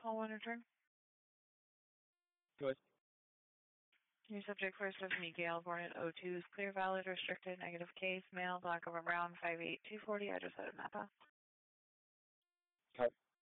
Call one return. Go ahead. Your subject first is Miguel, born in 02, is clear, valid, restricted, negative case, male, black over brown, 5'8", 240, address out of Napa. Okay.